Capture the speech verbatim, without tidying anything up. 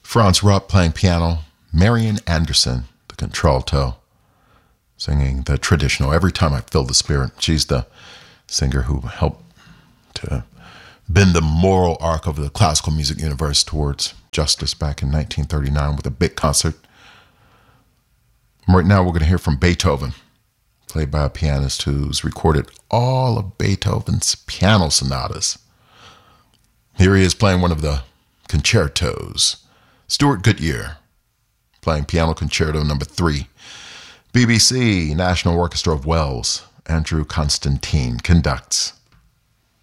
Franz Rupp playing piano, Marian Anderson, the contralto, singing the traditional Every Time I Feel the Spirit. She's the singer who helped to bend the moral arc of the classical music universe towards justice back in nineteen thirty-nine with a big concert. Right now we're going to hear from Beethoven, played by a pianist who's recorded all of Beethoven's piano sonatas. Here he is playing one of the concertos. Stuart Goodyear, playing Piano Concerto number three. B B C, National Orchestra of Wales, Andrew Constantine conducts.